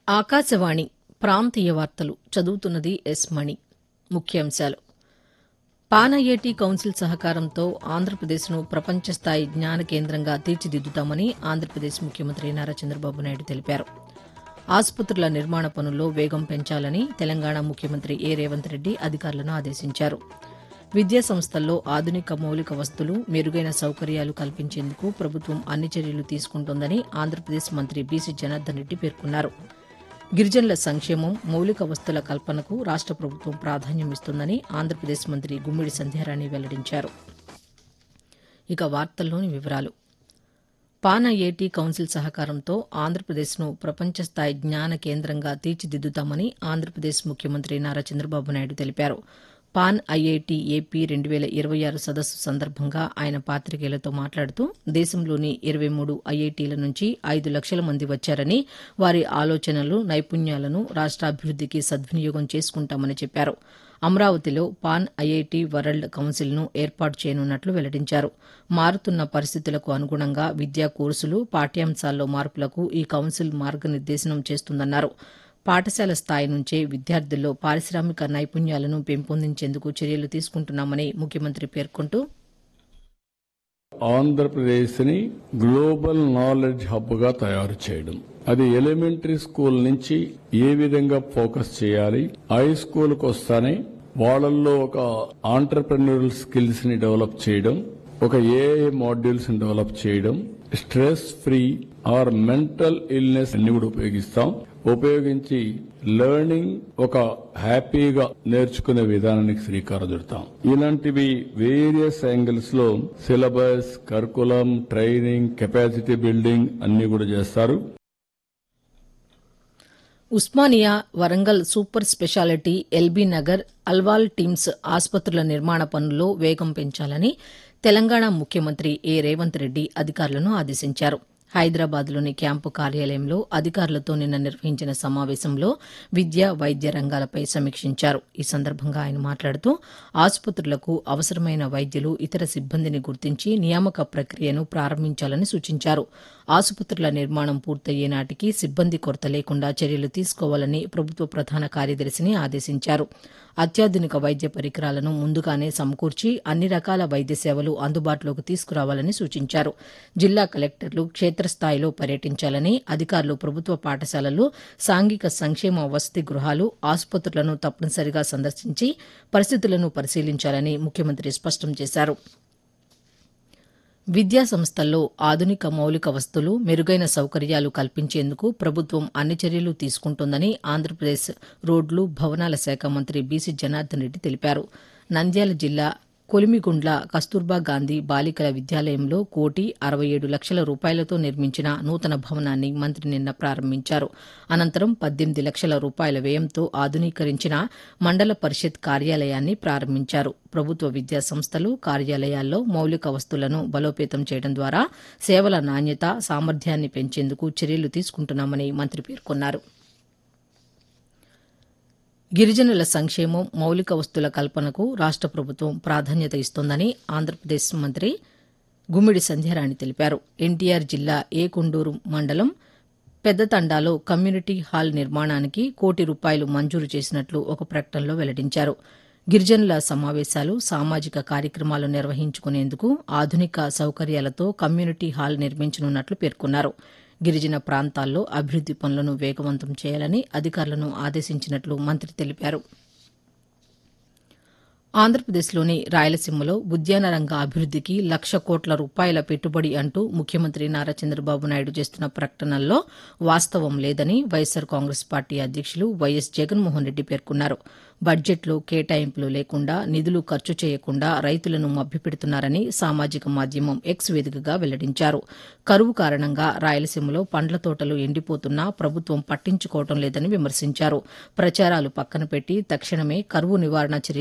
ఆకాశవాణి ప్రాంతీయ వార్తలు చదువుతున్నది ఎస్ మణి. ముఖ్యాంశాలు: పాన్ ఐఐటి కౌన్సిల్ సహకారంతో ఆంధ్రప్రదేశ్ను ప్రపంచ స్థాయి జ్ఞాన కేంద్రంగా తీర్చిదిద్దుతామని ఆంధ్రప్రదేశ్ ముఖ్యమంత్రి నారా చంద్రబాబు నాయుడు తెలిపారు. ఆసుపత్రుల నిర్మాణ పనుల్లో వేగం పెంచాలని తెలంగాణ ముఖ్యమంత్రి ఏ రేవంత్ రెడ్డి అధికారులను ఆదేశించారు. విద్యా సంస్థల్లో ఆధునిక మౌలిక వసతులు, మెరుగైన సౌకర్యాలు కల్పించేందుకు ప్రభుత్వం అన్ని చర్యలు తీసుకుంటోందని ఆంధ్రప్రదేశ్ మంత్రి బీసీ జనార్దన్ రెడ్డి పేర్కొన్నారు. గిరిజనుల సంక్షేమం, మౌలిక వసతుల కల్పనకు రాష్ట ప్రభుత్వం ప్రాధాన్యమిస్తోందని ఆంధ్రప్రదేశ్ మంత్రి గుమ్మిడి సంధ్యారాణి వెల్లడించారు. ఇక వార్తల్లోని వివరాలు: పాన్ ఐఐటి కౌన్సిల్ సహకారంతో ఆంధ్రప్రదేశ్ను ప్రపంచ స్థాయి జ్ఞాన కేంద్రంగా తీర్చిదిద్దుతామని ఆంధ్రప్రదేశ్ ముఖ్యమంత్రి నారా చంద్రబాబు నాయుడు తెలిపారు. పాన్ ఐఐటి ఏపీ 2026 సదస్సు సందర్భంగా ఆయన పాతికేయులతో మాట్లాడుతూ దేశంలోని 23 ఐఐటీల నుంచి 5 లక్షల మంది వచ్చారని, వారి ఆలోచనలు, నైపుణ్యాలను రాష్ట్రాభివృద్దికి సద్వినియోగం చేసుకుంటామని చెప్పారు. అమరావతిలో పాన్ ఐఐటి వరల్డ్ కౌన్సిల్ను ఏర్పాటు చేయనున్నట్లు వెల్లడించారు. మారుతున్న పరిస్థితులకు అనుగుణంగా విద్యా కోర్సులు, పాఠ్యాంశాల్లో మార్పులకు ఈ కౌన్సిల్ మార్గనిర్దేశనం చేస్తుందన్నారు. పాఠశాల స్థాయి నుంచే విద్యార్థుల్లో పారిశ్రామిక నైపుణ్యాలను పెంపొందించేందుకు చర్యలు తీసుకుంటున్నామని ముఖ్యమంత్రి పేర్కొంటూ, ఆంధ్రప్రదేశ్ని గ్లోబల్ నాలెడ్జ్ హబ్ గా తయారు చేయడం, అది ఎలిమెంటరీ స్కూల్ నుంచి ఏ విధంగా ఫోకస్ చేయాలి, హై స్కూల్కి వస్తానే వాళ్ళల్లో ఒక ఆంటర్ప్రెన్యూరల్ స్కిల్స్ ని డెవలప్ చేయడం, ఒక ఏఐ మాడ్యూల్స్ ని డెవలప్ చేయడం, stress free are mental illness అన్ని కూడా ఉపయోగించి లెర్నింగ్ ఒక హ్యాపీగా నేర్చుకునే విధానానికి శ్రీకారం చుడతాం. ఇలాంటివి వేరియస్ యాంగిల్స్ లో syllabus, curriculum, training, capacity building అన్ని కూడా చేస్తారు. Osmania, Warangal super speciality, LB Nagar, Alwal teams ఆసుపత్రుల నిర్మాణ పనుల్లో వేగం పెంచాలని తెలంగాణ ముఖ్యమంత్రి ఏ రేవంత్ రెడ్డి అధికారులను ఆదేశించారు. హైదరాబాద్లోని క్యాంపు కార్యాలయంలో అధికారులతో నిన్న నిర్వహించిన సమావేశంలో విద్య, వైద్య రంగాలపై సమీక్షించారు. ఈ సందర్భంగా ఆయన మాట్లాడుతూ ఆసుపత్రులకు అవసరమైన వైద్యులు, ఇతర సిబ్బందిని గుర్తించి నియామక ప్రక్రియను ప్రారంభించాలని సూచించారు. ఆసుపత్రుల నిర్మాణం పూర్తయ్యే నాటికి సిబ్బంది కొరత లేకుండా చర్యలు తీసుకోవాలని ప్రభుత్వ ప్రధాన కార్యదర్శిని ఆదేశించారు. అత్యాధునిక వైద్య పరికరాలను ముందుగానే సమకూర్చి అన్ని రకాల వైద్య సేవలు అందుబాటులోకి తీసుకురావాలని సూచించారు. జిల్లా కలెక్టర్లు క్షేత్రస్థాయిలో పర్యటించాలని, అధికారులు ప్రభుత్వ పాఠశాలలు, సాంఘిక సంక్షేమ వసతి గృహాలు, ఆసుపత్రులను తప్పనిసరిగా సందర్శించి పరిస్థితులను పరిశీలించాలని ముఖ్యమంత్రి స్పష్టం చేశారు. విద్యా సంస్థల్లో ఆధునిక మౌలిక వసతులు, మెరుగైన సౌకర్యాలు కల్పించేందుకు ప్రభుత్వం అన్ని చర్యలు తీసుకుంటోందని ఆంధ్రప్రదేశ్ రోడ్లు, భవనాల శాఖ మంత్రి బీసీ జనార్దన్ రెడ్డి తెలిపారు. నంద్యాల జిల్లా కొలిమిగుండ్ల కస్తూర్బా గాంధీ బాలికల విద్యాలయంలో 1,67,00,000 రూపాయలతో నిర్మించిన నూతన భవనాన్ని మంత్రి నిన్న ప్రారంభించారు. అనంతరం 18 లక్షల రూపాయల వ్యయంతో ఆధునీకరించిన మండల పరిషత్ కార్యాలయాన్ని ప్రారంభించారు. ప్రభుత్వ విద్యా సంస్థలు, కార్యాలయాల్లో మౌలిక వసతులను బలోపేతం చేయడం ద్వారా సేవల నాణ్యత, సామర్థ్యాన్ని పెంచేందుకు చర్యలు తీసుకుంటున్నామని మంత్రి పేర్కొన్నారు. గిరిజనుల సంక్షేమం, మౌలిక వసతుల కల్పనకు రాష్ట ప్రభుత్వం ప్రాధాన్యత ఇస్తోందని ఆంధ్రప్రదేశ్ మంత్రి గుమ్మిడి సంధ్యారాణి తెలిపారు. ఎన్టీఆర్ జిల్లా ఏకొండూరు మండలం పెద్దతండాలో కమ్యూనిటీ హాల్ నిర్మాణానికి ₹1,00,00,000 మంజూరు చేసినట్లు ఒక ప్రకటనలో వెల్లడించారు. గిరిజనుల సమావేశాలు, సామాజిక కార్యక్రమాలు నిర్వహించుకునేందుకు ఆధునిక సౌకర్యాలతో కమ్యూనిటీ హాల్ నిర్మించనున్నట్లు పేర్కొన్నారు. గిరిజన ప్రాంతాల్లో అభివృద్ది పనులను వేగవంతం చేయాలని అధికారులను ఆదేశించినట్లు మంత్రి తెలిపారు. ఆంధ్రప్రదేశ్లోని రాయలసీమలో ఉద్యాన రంగ అభివృద్దికి ₹1,00,000 కోట్ల పెట్టుబడి అంటూ ముఖ్యమంత్రి నారా చంద్రబాబు నాయుడు చేస్తున్న ప్రకటనల్లో వాస్తవం లేదని వైఎస్సార్ కాంగ్రెస్ పార్టీ అధ్యక్షులు వైఎస్ జగన్మోహన్ రెడ్డి పేర్కొన్నారు. బడ్జెట్లో కేటాయింపులు లేకుండా, నిధులు ఖర్చు చేయకుండా రైతులను మభ్యపెడుతున్నారని సామాజిక మాధ్యమం ఎక్స్ వేదికగా వెల్లడించారు. కరువు కారణంగా రాయలసీమలో పండ్ల తోటలు ఎండిపోతున్నా ప్రభుత్వం పట్టించుకోవడం లేదని విమర్శించారు. ప్రచారాలు పక్కన పెట్టి తక్షణమే కరువు నివారణ చర్యలు